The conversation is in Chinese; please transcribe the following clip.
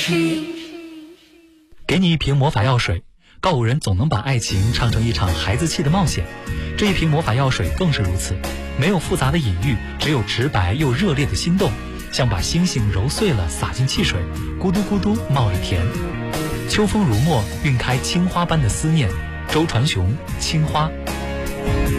给你一瓶魔法药水，告五人总能把爱情唱成一场孩子气的冒险。这一瓶魔法药水更是如此，没有复杂的隐喻，只有直白又热烈的心动，像把星星揉碎了洒进汽水，咕嘟咕嘟冒着甜。秋风如墨，晕开青花般的思念。周传雄，青花。